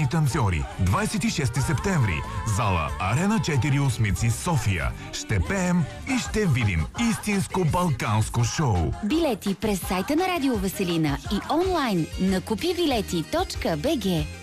страхотни танцори. 26 септември. Зала Арена 4 Осмици, София. Ще пеем и ще видим истинско балканско шоу. Билети през сайта на Радио Веселина и онлайн на купивилети.bg.